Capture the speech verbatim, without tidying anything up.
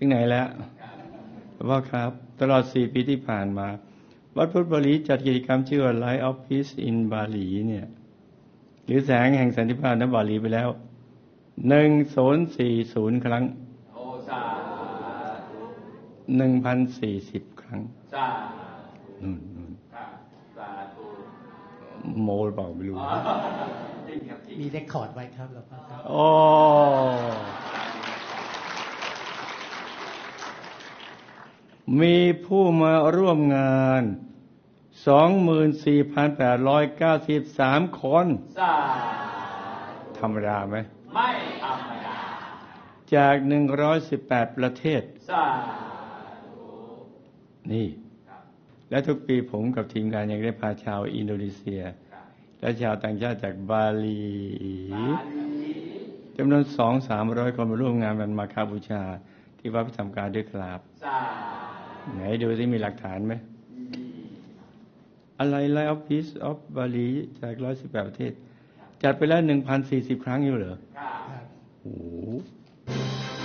ถึงไหนแล้วว่าครับตลอดสี่ปีที่ผ่านมาวัดพุทธบาลีจัดกิจกรรมชื่อว่า Light of Peace in Bali เนี่ยหรือแสงแห่งสันติภาพในบาลีไปแล้วหนึ่งศูนย์สี่ศูนย์ครั้งโอสาธุหนึ่งพันสี่สิบครั้งสานู่นนู่นสาธุโมหรือเปล่าไม่รู้มีเรคคอร์ดไว้ครับหลวงพ่อครับโอ้มีผู้มาร่วมงาน สองหมื่นสี่พันแปดร้อยเก้าสิบสาม คนธรรมดาไหมไม่ธรรมดาจากหนึ่งร้อยสิบแปดประเทศนี่และทุกปีผมกับทีมงานยังได้พาชาวอินโดนีเซียและชาวต่างชาติจากบาหลีจำนวน สองถึงสามร้อย คนมาร่วมงานวันมาฆบูชาที่วัดพระธรรมกายด้วยครับไหนดูสิมีหลักฐานไหมอะไร Light of Peace of Bali จากหนึ่งร้อยสิบแปดประเทศจัดไปแล้ว หนึ่งพันสี่สิบ ครั้งอยู่เหรอโอ้โห